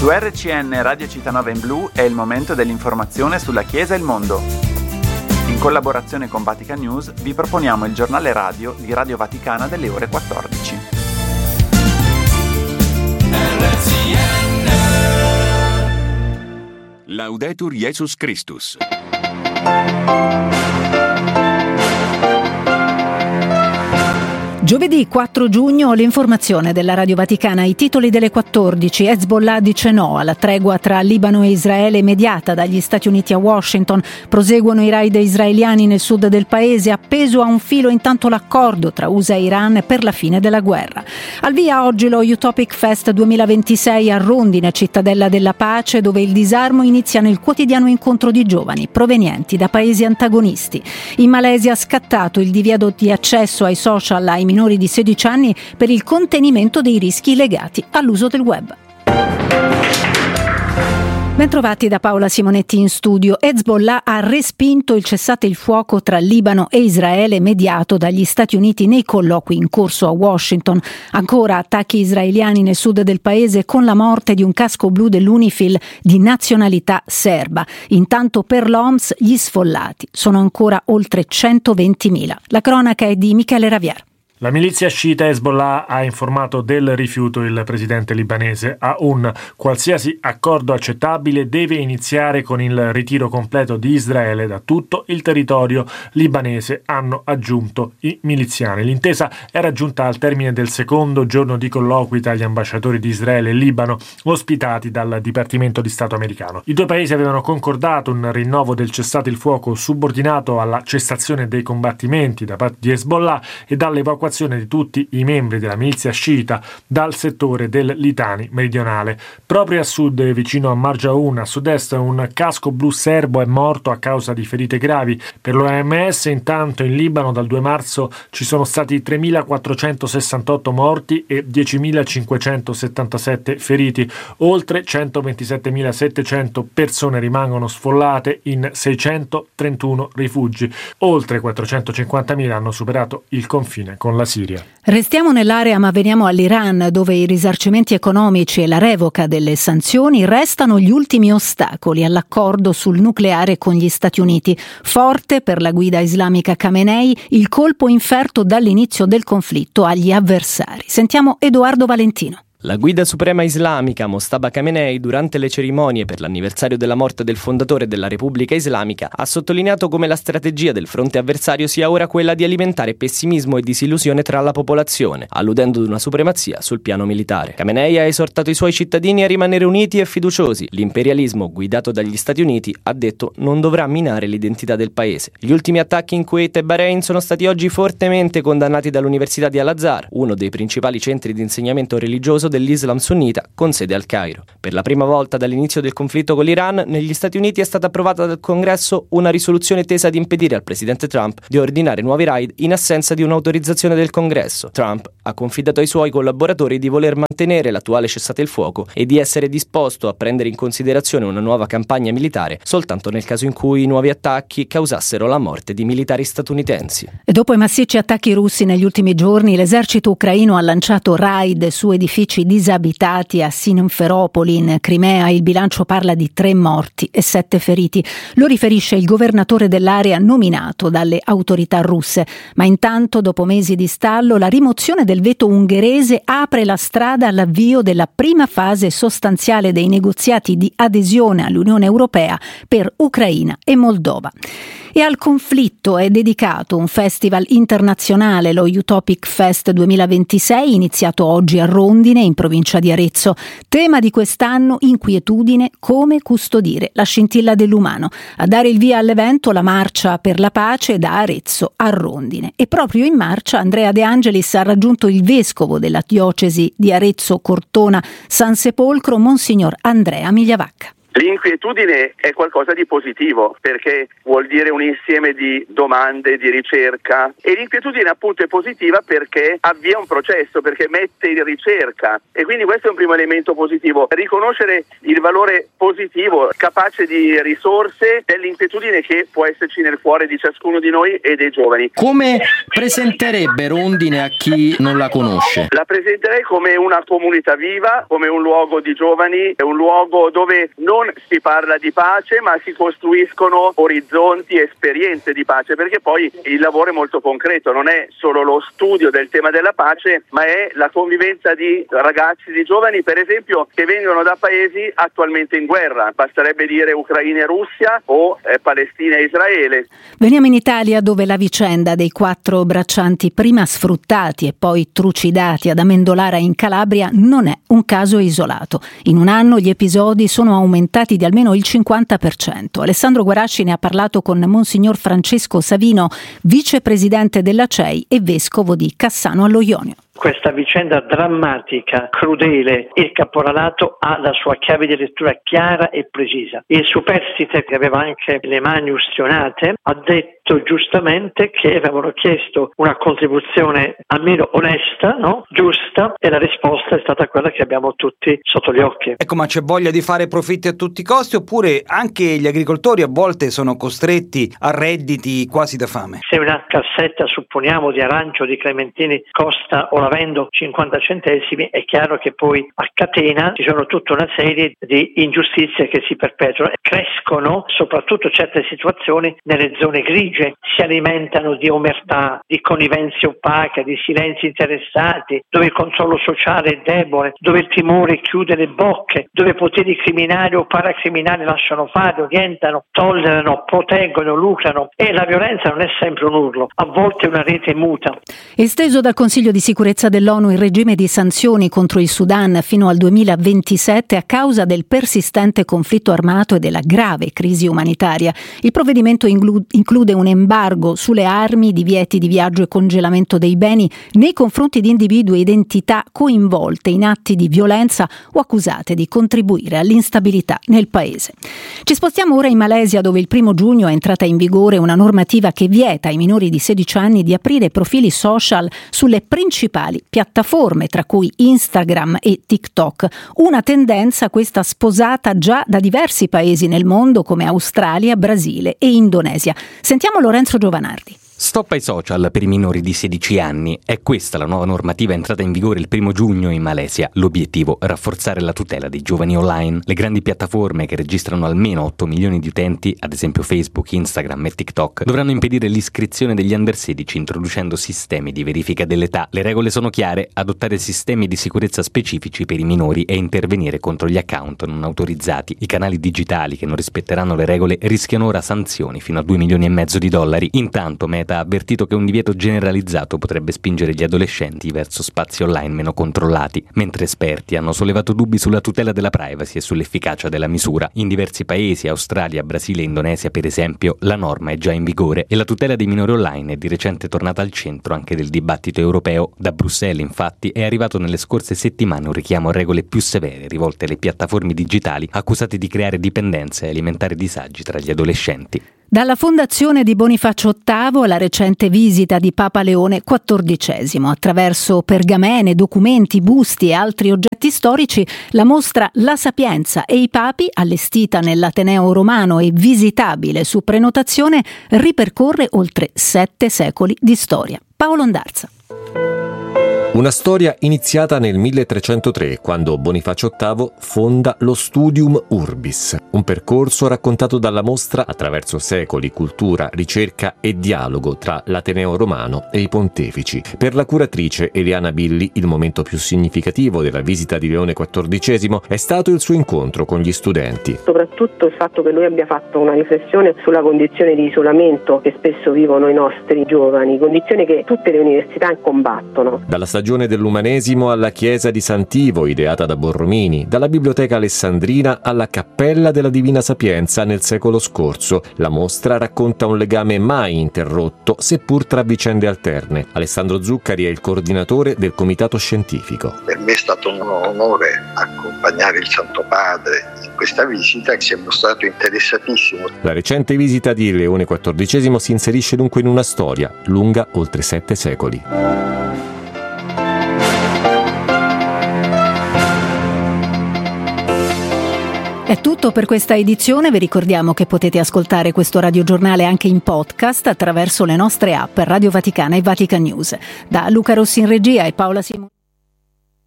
Su RCN Radio Città in Blu è il momento dell'informazione sulla Chiesa e il mondo. In collaborazione con Vatican News vi proponiamo il giornale radio di Radio Vaticana delle ore 14. RCN Laudetur Jesus Christus. Giovedì 4 giugno l'informazione della Radio Vaticana, i titoli delle 14. Hezbollah dice no alla tregua tra Libano e Israele mediata dagli Stati Uniti a Washington. Proseguono i raid israeliani nel sud del paese, appeso a un filo intanto l'accordo tra USA e Iran per la fine della guerra. Al via oggi lo Utopic Fest 2026 a Rondine, cittadella della pace, dove il disarmo inizia nel quotidiano incontro di giovani provenienti da paesi antagonisti. In Malesia scattato il divieto di accesso ai social ai minori di 16 anni per il contenimento dei rischi legati all'uso del web. Bentrovati da Paola Simonetti in studio. Hezbollah ha respinto il cessate il fuoco tra Libano e Israele mediato dagli Stati Uniti nei colloqui in corso a Washington. Ancora attacchi israeliani nel sud del paese con la morte di un casco blu dell'UNIFIL di nazionalità serba. Intanto per l'OMS gli sfollati sono ancora oltre 120.000. La cronaca è di Michele Ravier. La milizia sciita Hezbollah ha informato del rifiuto il presidente libanese a un qualsiasi accordo accettabile deve iniziare con il ritiro completo di Israele da tutto il territorio libanese, hanno aggiunto i miliziani. L'intesa era giunta al termine del secondo giorno di colloqui tra gli ambasciatori di Israele e Libano ospitati dal Dipartimento di Stato americano. I due paesi avevano concordato un rinnovo del cessate il fuoco subordinato alla cessazione dei combattimenti da parte di Hezbollah e dall'evacuazione di tutti i membri della milizia sciita dal settore del Litani meridionale. Proprio a sud, vicino a Marjaun, a sud-est, un casco blu serbo è morto a causa di ferite gravi. Per l'OMS, intanto, in Libano dal 2 marzo ci sono stati 3.468 morti e 10.577 feriti. Oltre 127.700 persone rimangono sfollate in 631 rifugi. Oltre 450.000 hanno superato il confine con la Siria. Restiamo nell'area ma veniamo all'Iran, dove i risarcimenti economici e la revoca delle sanzioni restano gli ultimi ostacoli all'accordo sul nucleare con gli Stati Uniti. Forte per la guida islamica Khamenei il colpo inferto dall'inizio del conflitto agli avversari. Sentiamo Edoardo Valentino. La guida suprema islamica Mojtaba Khamenei, durante le cerimonie per l'anniversario della morte del fondatore della Repubblica Islamica, ha sottolineato come la strategia del fronte avversario sia ora quella di alimentare pessimismo e disillusione tra la popolazione, alludendo ad una supremazia sul piano militare. Khamenei ha esortato i suoi cittadini a rimanere uniti e fiduciosi. L'imperialismo guidato dagli Stati Uniti, ha detto, non dovrà minare l'identità del paese. Gli ultimi attacchi in Kuwait e Bahrain sono stati oggi fortemente condannati dall'Università di Al-Azhar, uno dei principali centri di insegnamento religioso dell'Islam sunnita con sede al Cairo. Per la prima volta dall'inizio del conflitto con l'Iran, negli Stati Uniti è stata approvata dal Congresso una risoluzione tesa ad impedire al presidente Trump di ordinare nuovi raid in assenza di un'autorizzazione del Congresso. Trump ha confidato ai suoi collaboratori di voler mantenere l'attuale cessate il fuoco e di essere disposto a prendere in considerazione una nuova campagna militare soltanto nel caso in cui i nuovi attacchi causassero la morte di militari statunitensi. E dopo i massicci attacchi russi negli ultimi giorni, l'esercito ucraino ha lanciato raid su edifici disabitati a Simferopoli in Crimea. Il bilancio parla di 3 morti e 7 feriti. Lo riferisce il governatore dell'area nominato dalle autorità russe. Ma intanto, dopo mesi di stallo, la rimozione del veto ungherese apre la strada all'avvio della prima fase sostanziale dei negoziati di adesione all'Unione Europea per Ucraina e Moldova. E al conflitto è dedicato un festival internazionale, lo Utopic Fest 2026, iniziato oggi a Rondine, in provincia di Arezzo. Tema di quest'anno: inquietudine, come custodire la scintilla dell'umano. A dare il via all'evento la Marcia per la Pace da Arezzo a Rondine. E proprio in marcia Andrea De Angelis ha raggiunto il vescovo della diocesi di Arezzo Cortona San Sepolcro, Monsignor Andrea Migliavacca. L'inquietudine è qualcosa di positivo, perché vuol dire un insieme di domande, di ricerca, e l'inquietudine appunto è positiva perché avvia un processo, perché mette in ricerca, e quindi questo è un primo elemento positivo. Riconoscere il valore positivo, capace di risorse dell'inquietudine che può esserci nel cuore di ciascuno di noi e dei giovani. Come presenterebbe Rondine a chi non la conosce? La presenterei come una comunità viva, come un luogo di giovani, un luogo dove non si parla di pace ma si costruiscono orizzonti, esperienze di pace, perché poi il lavoro è molto concreto, non è solo lo studio del tema della pace, ma è la convivenza di ragazzi, di giovani per esempio che vengono da paesi attualmente in guerra, basterebbe dire Ucraina e Russia o Palestina e Israele. Veniamo in Italia, dove la vicenda dei 4 braccianti prima sfruttati e poi trucidati ad Amendolara in Calabria non è un caso isolato. In un anno gli episodi sono aumentati di almeno il 50%. Alessandro Guarasci ne ha parlato con Monsignor Francesco Savino, vicepresidente della CEI e vescovo di Cassano allo Ionio. Questa vicenda drammatica, crudele, il caporalato ha la sua chiave di lettura chiara e precisa. Il superstite, che aveva anche le mani ustionate, ha detto giustamente che avevano chiesto una contribuzione almeno onesta, no? Giusta, e la risposta è stata quella che abbiamo tutti sotto gli occhi. Ecco, ma c'è voglia di fare profitti a tutti i costi, oppure anche gli agricoltori a volte sono costretti a redditi quasi da fame? Se una cassetta, supponiamo, di arancio o di clementini costa o avendo 50 centesimi, è chiaro che poi a catena ci sono tutta una serie di ingiustizie che si perpetuano e crescono soprattutto certe situazioni nelle zone grigie, si alimentano di omertà, di connivenze opache, di silenzi interessati, dove il controllo sociale è debole, dove il timore chiude le bocche, dove poteri criminali o paracriminali lasciano fare, orientano, tollerano, proteggono, lucrano, e la violenza non è sempre un urlo, a volte è una rete muta. Esteso dal Consiglio di Sicurezza dell'ONU il regime di sanzioni contro il Sudan fino al 2027 a causa del persistente conflitto armato e della grave crisi umanitaria. Il provvedimento include un embargo sulle armi, divieti di viaggio e congelamento dei beni nei confronti di individui e identità coinvolte in atti di violenza o accusate di contribuire all'instabilità nel paese. Ci spostiamo ora in Malesia, dove il 1 giugno è entrata in vigore una normativa che vieta ai minori di 16 anni di aprire profili social sulle principali piattaforme, tra cui Instagram e TikTok. Una tendenza questa sposata già da diversi paesi nel mondo come Australia, Brasile e Indonesia. Sentiamo Lorenzo Giovanardi. Stop ai social per i minori di 16 anni. È questa la nuova normativa entrata in vigore il 1 giugno in Malesia. L'obiettivo: rafforzare la tutela dei giovani online. Le grandi piattaforme, che registrano almeno 8 milioni di utenti, ad esempio Facebook, Instagram e TikTok, dovranno impedire l'iscrizione degli under 16 introducendo sistemi di verifica dell'età. Le regole sono chiare: adottare sistemi di sicurezza specifici per i minori e intervenire contro gli account non autorizzati. I canali digitali che non rispetteranno le regole rischiano ora sanzioni fino a $2,5 milioni. Intanto Meta ha avvertito che un divieto generalizzato potrebbe spingere gli adolescenti verso spazi online meno controllati, mentre esperti hanno sollevato dubbi sulla tutela della privacy e sull'efficacia della misura. In diversi paesi, Australia, Brasile e Indonesia per esempio, la norma è già in vigore e la tutela dei minori online è di recente tornata al centro anche del dibattito europeo. Da Bruxelles, infatti, è arrivato nelle scorse settimane un richiamo a regole più severe rivolte alle piattaforme digitali accusate di creare dipendenza e alimentare disagi tra gli adolescenti. Dalla fondazione di Bonifacio VIII alla recente visita di Papa Leone XIV, attraverso pergamene, documenti, busti e altri oggetti storici, la mostra La Sapienza e i Papi, allestita nell'Ateneo Romano e visitabile su prenotazione, ripercorre oltre 7 secoli di storia. Paolo Ondarza. Una storia iniziata nel 1303, quando Bonifacio VIII fonda lo Studium Urbis, un percorso raccontato dalla mostra attraverso secoli, cultura, ricerca e dialogo tra l'Ateneo Romano e i pontefici. Per la curatrice Eliana Billi, il momento più significativo della visita di Leone XIV è stato il suo incontro con gli studenti. Soprattutto il fatto che lui abbia fatto una riflessione sulla condizione di isolamento che spesso vivono i nostri giovani, condizione che tutte le università combattono. Dalla stagione stagione dell'umanesimo alla chiesa di Sant'Ivo, ideata da Borromini, dalla biblioteca alessandrina alla cappella della Divina Sapienza nel secolo scorso. La mostra racconta un legame mai interrotto, seppur tra vicende alterne. Alessandro Zuccari è il coordinatore del comitato scientifico. Per me è stato un onore accompagnare il Santo Padre in questa visita, che si è mostrato interessatissimo. La recente visita di Leone XIV si inserisce dunque in una storia lunga oltre 7 secoli. È tutto per questa edizione, vi ricordiamo che potete ascoltare questo radiogiornale anche in podcast attraverso le nostre app Radio Vaticana e Vatican News. Da Luca Rossi in regia e Paola Simoni.